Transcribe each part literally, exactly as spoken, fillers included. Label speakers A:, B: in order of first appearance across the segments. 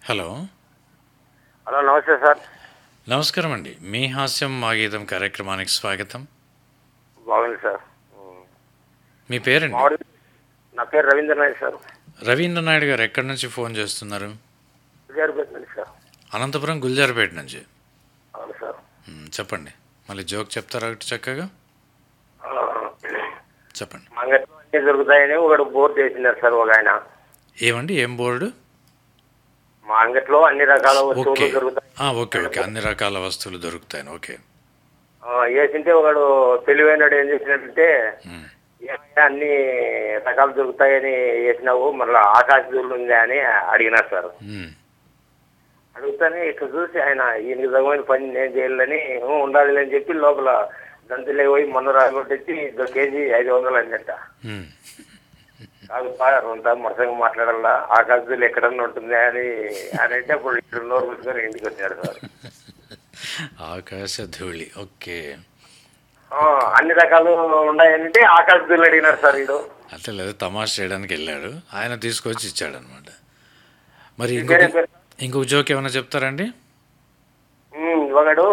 A: Hello.
B: Hello నమస్తే sir.
A: నమస్కారం అండి. మీ హాస్యం మా గీతం కార్యక్రమానికి స్వాగతం.
B: బాగుంది సార్.
A: మీ పేరండి?
B: మామిడి నా పేరు రవీంద్ర నాయక్ సార్.
A: రవీంద్ర నాయుడు గారు ఎక్కడి నుంచి ఫోన్ చేస్తున్నారు?
B: గుజారిపేట నుంచి సార్.
A: అనంతపురం గుల్జార్పేట నుంచి.
B: అవును సార్.
A: మ్, చెప్పండి. మళ్ళీ జోక్ చెప్తారా ఒకటి చక్కగా?
B: ఆ,
A: చెప్పండి.
B: మా అంగట్లో అన్నీ దొరుకుతాయని ఒకడు బోర్డు వేసినారు సార్ ఒక ఆయన.
A: ఏమండి, ఏం బోర్డు?
B: మా అంగట్లో అన్ని రకాల వస్తువులు
A: ఓకే.
B: దొరుకుతాయి.
A: ఆ, ఓకే ఓకే అన్ని రకాల వస్తువులు దొరుకుతాయి. ఓకే.
B: ఆ, వేసింటే ఒకడు తెలివైనడు ఏం చేసినట్టే
A: మ్,
B: "ఏమయ్యా, అన్ని రకాలు దొరుకుతాయని వేసినావు, మళ్ళీ ఆకాశ దూరులు ఉందా అని అడిగినారు సార్.
A: మ్,
B: అడుగుతానే ఇట్లా చూసి ఆయన ఈయనకి తగ్గమైన పని నేను చేయాలని "ఊ, ఉండాలి అని చెప్పి లోపల దంతులే పోయి మొన్న రాగొట్టి ఇదో కేజీ ఐదు వందలు అన్నట్ట.
A: మ్.
B: కాదు సార్, అంతా మరసంగా మాట్లాడాలా, ఆకాశం ఎక్కడన్నా ఉంటుంది అని అని అంటే అప్పుడు ఇక్కడ నోరు కూర్చొని ఇంటికి వచ్చాడు సార్.
A: ఆకాశ ధూళి. ఓకే.
B: ఆ, అన్ని రకాలు ఉన్నాయంటే ఆకాశ ధూళి అడిగినారు సార్ వీడు.
A: అంటే లేదు, తమాషా చేయడానికి వెళ్ళాడు, ఆయన తీసుకొచ్చి ఇచ్చాడనమాట. మరి
B: మీ
A: ఇంకొక
B: పేరేం పేరు?
A: ఇంకొక జోక్ ఏమైనా చెప్తారండి?
B: ఉమ్, ఒకడు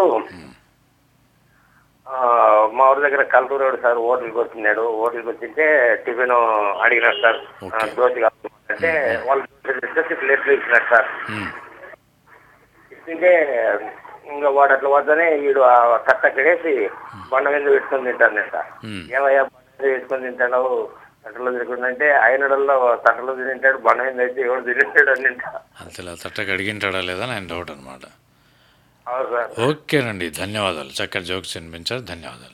B: ఆ, మా ఊరి దగ్గర కల్లూరు రోడ్ సార్ హోటల్కి వచ్చినాడు. హోటల్కి వచ్చింటే టిఫిన్ అడిగినారు సార్. ఆ,
A: ఓకే.
B: దోశ కావాలంటే వాళ్ళు వచ్చేసి ప్లేట్లు ఇచ్చినారు సార్.
A: మ్,
B: ఇస్తుంటే ఇంకా వాడు అట్లా వద్దనే వీడు ఆ కట్ట కడేసి బండ మీద పెట్టుకొని తింటానంట.
A: మ్.
B: ఏమయ్యా బండ మీద పెట్టుకొని తింటాడు, తట్టలో తిరుగుతుందంటే ఆయనడల్లో తట్టలో తింటాడు, బండ మీద అయితే ఎవడు తింటాడు అని తింటా.
A: అంతేలా తట్టకు అడిగింటాడా లేదా అని ఆయన డౌట్ అనమాట.
B: అవును సార్.
A: ఓకేనండి, ధన్యవాదాలు. చక్కటి జోక్స్ వినిపించారు. ధన్యవాదాలు.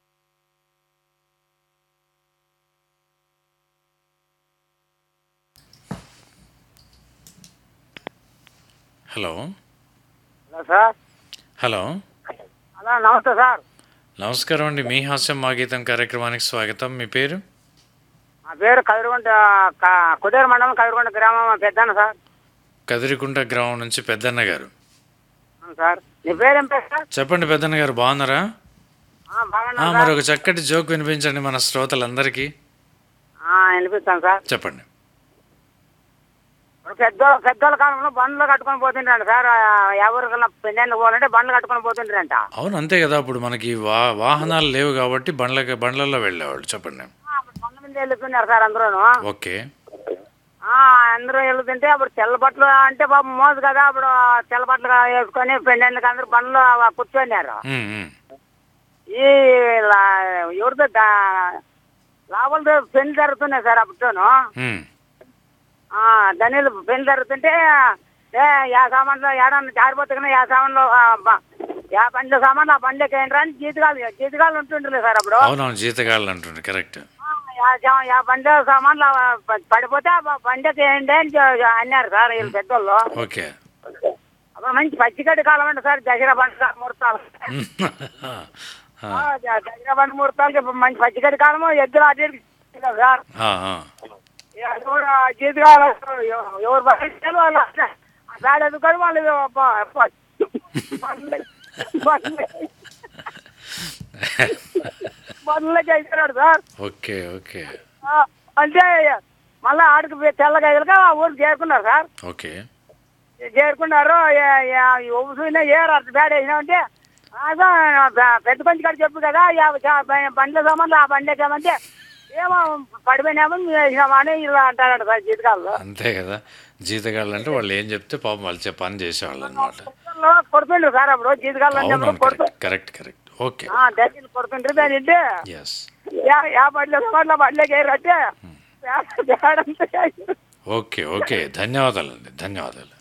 A: Hello.
B: Hello sir.
A: Hello.
B: Hello నమస్తే సార్.
A: నమస్కారం అండి. మీ హాస్యం మా గీతం కార్యక్రమానికి స్వాగతం. మీ పేరు?
B: నా పేరు కదిరిగుంట, కుదేరు మండలం కదిరిగుంట గ్రామం పెద్దన్న సార్.
A: కదిరికుంట గ్రామం నుంచి పెద్దన్న గారు.
B: అవును సార్. నీ పేరేం పేరు సార్?
A: చెప్పండి పెద్దన్న గారు, బాగున్నారా?
B: ఆ, బాగున్నా
A: ఆ,
B: సార్.
A: మరి ఒక చక్కటి జోక్ వినిపించండి మన శ్రోతలందరికీ.
B: ఆ, వినిపిస్తాను సార్.
A: చెప్పండి.
B: ఇప్పుడు పెద్ద పెద్దోళ్ళ కాలంలో బండ్లు కట్టుకొని పోతుంటారంట సార్. ఎవరికన్నా పెళ్ళి పోవాలంటే బండ్లు కట్టుకొని పోతుంటారంట.
A: అవును, అంతే కదా. అప్పుడు మనకి వా వాహనాలు లేవు కాబట్టి బండ్ల బండ్లలో వెళ్ళేవాళ్ళు. చెప్పండి.
B: ఆ, అప్పుడు బండ్ల మీద వెళ్తున్నారు సార్ అందరూను.
A: ఓకే.
B: ఆ, అందరూ వెళ్తుంటే అప్పుడు తెల్ల బట్టలు అంటే బాబు మోజు కదా, అప్పుడు తెల్ల బట్టలు వేసుకొని పెళ్ళిళ్ళకి అందరూ బండ్లు కూర్చోన్నారు.
A: ఉమ్, ఉమ్,
B: ఈ లా- ఎవరితో దా- లాభాలతో పెళ్లి జరుగుతున్నాయి సార్ అప్పుడును.
A: ఉమ్.
B: ధనిలు పెళ్లి జరుగుతుంటే ఏ యా సామాన్లు ఏడన్నా జారిపోతున్నా యా సామాన్లు ఆ, బ- యా బండ్ల సామాన్లు ఆ బండ్లకి ఏంట్రా అని జీతగాలు జీతగాలు ఉంటుండ్రు సార్ అప్పుడు.
A: అవునవును, జీతగాళ్ళు అంటుండే. కరెక్ట్.
B: ఆ, యా జా- యా బండి సామాన్లు ఆ ప- పడిపోతే ఆ బ- బండికి ఏంటి అని చె- అన్నారు సార్ వీళ్ళు పెద్దోళ్ళు.
A: ఓకే.
B: అప్పుడు మంచి పచ్చిగడ్డి కాలం అండి సార్. దసరా బండి ముహూర్తాలు.
A: ఆ,
B: ఆ, ద- దసరా బండి ముహూర్తాలకి ఇప్పుడు మంచి పచ్చిగడ్డి కాలము ఎద్దులు అటు ఇటు సార్.
A: ఆ, ఆ.
B: కూడా జీతగాలు ఎవరు పట్టించారు వాళ్ళు సార్ ఎదుకొని వాళ్ళు ప- ప- బండ్లు- బండ్లు- బండ్లు చేస్తున్నాడు సార్.
A: ఓకే ఓకే
B: ఆ, అంటే మళ్ళీ ఆడికి తెల్లగా ఎదురుగా ఆ ఊరికి చేరుకున్నారు సార్.
A: ఓకే.
B: చేరుకున్నారు. చూసినా ఏ అర్థం బ్యాడ్ వేసినామంటే అదో పెద్ద కొంచెం కాడ చెప్పు కదా యా- చా- బ- బండ్ల సామాన్లు ఆ బండి ఎక్కామంటే ఏమో పడిపోయినామో మేము వేసినామా అని ఇలా అంటారంట సార్ జీతకాలు.
A: అంతే కదా. జీతగాళ్ళు అంటే వాళ్ళు ఏం చెప్తే పాపం వాళ్ళు చెప్ప పని చేసేవాళ్ళు అనమాట.
B: కొడుతుండ్రు సార్ అప్పుడు జీతకాలు అంటే
A: అవునవును,
B: కొడుతు
A: కరెక్ట్ కరెక్ట్ కరెక్ట్. ఓకే.
B: దర్శలు కొడుతుండ్రు. దాని ఇంటే
A: ఎస్.
B: యా బండ్ల సామాన్లు బండ్లకి వేయరంటే
A: ఓకే ఓకే, ధన్యవాదాలండి. ధన్యవాదాలు.